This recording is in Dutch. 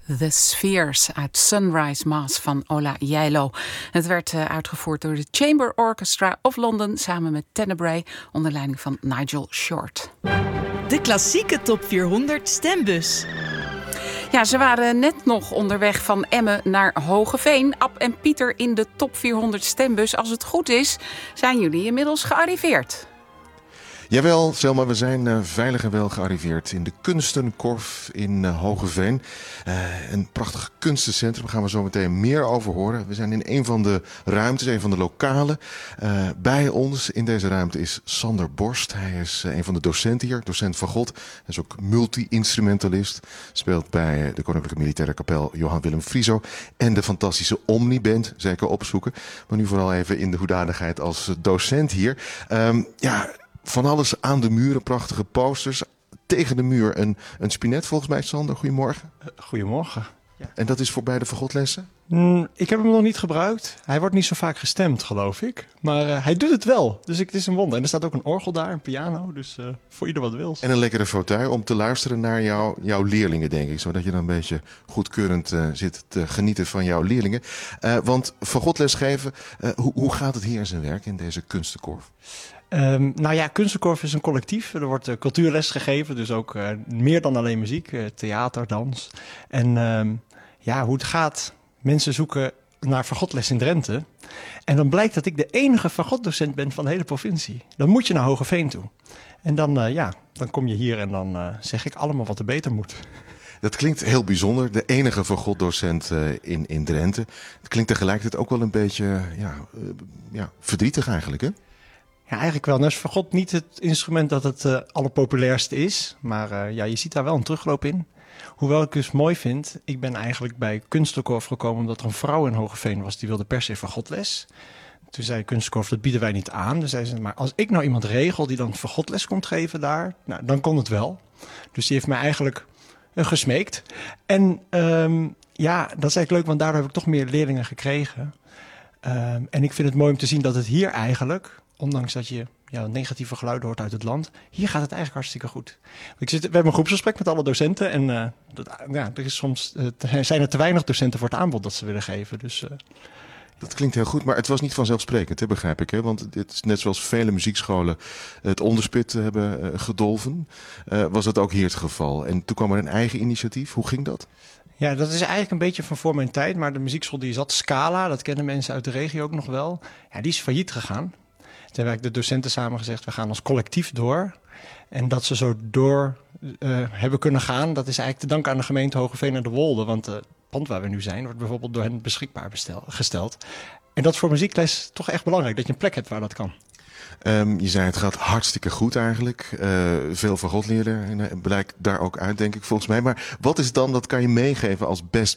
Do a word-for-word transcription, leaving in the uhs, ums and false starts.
The Spheres uit Sunrise Mass van Ola Gjeilo. Het werd uh, uitgevoerd door de Chamber Orchestra of London samen met Tenebrae onder leiding van Nigel Short. De klassieke top vierhonderd stembus. Ja, ze waren net nog onderweg van Emmen naar Hoogeveen. Ab en Pieter in de top vierhonderd stembus. Als het goed is, zijn jullie inmiddels gearriveerd. Jawel, Selma, we zijn uh, veilig en wel gearriveerd in de Kunstenkorf in uh, Hoogeveen. Uh, een prachtig kunstencentrum, daar gaan we zo meteen meer over horen. We zijn in een van de ruimtes, een van de lokalen. Uh, bij ons in deze ruimte is Sander Borst. Hij is uh, een van de docenten hier, docent van God. Hij is ook multi-instrumentalist. Speelt bij de Koninklijke Militaire Kapel Johan Willem Frieso. En de fantastische Omniband, zeker opzoeken. Maar nu vooral even in de hoedanigheid als docent hier. Um, ja... Van alles aan de muren, prachtige posters. Tegen de muur een, een spinet volgens mij, Sander. Goedemorgen. Goedemorgen. Ja. En dat is voor beide vergodlessen? Mm, ik heb hem nog niet gebruikt. Hij wordt niet zo vaak gestemd, geloof ik. Maar uh, hij doet het wel. Dus ik, het is een wonder. En er staat ook een orgel daar, een piano. Dus uh, voor ieder wat wils. En een lekkere fauteuil om te luisteren naar jou, jouw leerlingen, denk ik. Zodat je dan een beetje goedkeurend uh, zit te genieten van jouw leerlingen. Uh, want vergodles geven, uh, hoe, hoe gaat het hier in zijn werk in deze kunstenkorf? Um, nou ja, Kunstenkorf is een collectief. Er wordt uh, cultuurles gegeven, dus ook uh, meer dan alleen muziek. Uh, theater, dans. En um, ja, hoe het gaat. Mensen zoeken naar vergodles in Drenthe. En dan blijkt dat ik de enige vergoddocent ben van de hele provincie. Dan moet je naar Hoogeveen toe. En dan, uh, ja, dan kom je hier en dan uh, zeg ik allemaal wat er beter moet. Dat klinkt heel bijzonder. De enige vergoddocent uh, in, in Drenthe. Het klinkt tegelijkertijd ook wel een beetje ja, uh, ja, verdrietig eigenlijk, hè? Ja, eigenlijk wel. Nou is fagot niet het instrument dat het uh, allerpopulairste is. Maar uh, ja, je ziet daar wel een terugloop in. Hoewel ik dus mooi vind, ik ben eigenlijk bij Kunstenkorf gekomen omdat er een vrouw in Hoogeveen was die wilde per se fagodles. Toen zei Kunstenkorf, dat bieden wij niet aan. Dus zei ze, maar als ik nou iemand regel die dan fagodles komt geven daar, nou, dan kon het wel. Dus die heeft mij eigenlijk uh, gesmeekt. En um, ja, dat is eigenlijk leuk, want daardoor heb ik toch meer leerlingen gekregen. Um, en ik vind het mooi om te zien dat het hier eigenlijk, ondanks dat je ja, negatieve geluiden hoort uit het land, hier gaat het eigenlijk hartstikke goed. Ik zit, we hebben een groepsgesprek met alle docenten en uh, dat, ja, er is soms, uh, zijn er te weinig docenten voor het aanbod dat ze willen geven. Dus, uh, dat klinkt heel goed, maar het was niet vanzelfsprekend, hè, begrijp ik. Hè? Want dit is net zoals vele muziekscholen het onderspit hebben uh, gedolven, uh, was dat ook hier het geval. En toen kwam er een eigen initiatief. Hoe ging dat? Ja, dat is eigenlijk een beetje van voor mijn tijd, maar de muziekschool die zat, Scala, dat kennen mensen uit de regio ook nog wel, ja, die is failliet gegaan. Toen hebben de docenten samen gezegd, we gaan als collectief door. En dat ze zo door uh, hebben kunnen gaan, dat is eigenlijk te danken aan de gemeente Hoogeveen en de Wolde. Want het pand waar we nu zijn, wordt bijvoorbeeld door hen beschikbaar bestel, gesteld. En dat is voor muziekles toch echt belangrijk, dat je een plek hebt waar dat kan. Um, je zei het gaat hartstikke goed eigenlijk. Uh, veel van God leren en uh, blijkt daar ook uit, denk ik volgens mij. Maar wat is dan, dat kan je meegeven als best